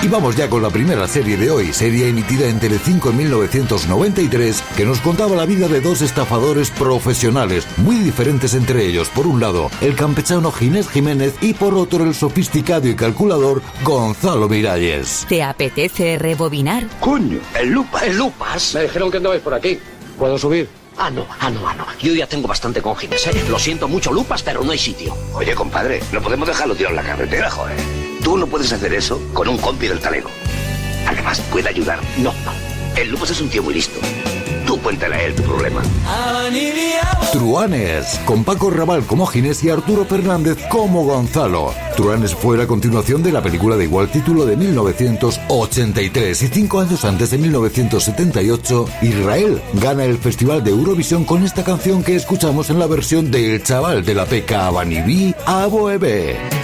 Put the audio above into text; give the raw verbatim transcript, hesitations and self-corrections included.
Y vamos ya con la primera serie de hoy, serie emitida en Telecinco en mil novecientos noventa y tres, que nos contaba la vida de dos estafadores profesionales, muy diferentes entre ellos. Por un lado, el campechano Ginés Jiménez y por otro, el sofisticado y calculador Gonzalo Miralles. ¿Te apetece rebobinar? ¡Coño! ¡El Lupas! ¡El Lupas! Me dijeron que andabais por aquí. ¿Puedo subir? Ah, no, ah, no, ah, no. Yo ya tengo bastante con Ginés, ¿eh? Lo siento mucho, Lupas, pero no hay sitio. Oye, compadre, no podemos dejarlo tirado en la carretera, joder. Tú no puedes hacer eso con un compi del talego. Además, puede ayudar. No, no. El Lupas es un tío muy listo. Tú cuéntale a él tu problema. Truanes, con Paco Raval como Ginés y Arturo Fernández como Gonzalo. Truanes fue la continuación de la película de igual título de mil novecientos ochenta y tres y cinco años antes, de mil novecientos setenta y ocho, Israel gana el Festival de Eurovisión con esta canción que escuchamos en la versión del chaval de la Peca Abanibí, Abo Ebe.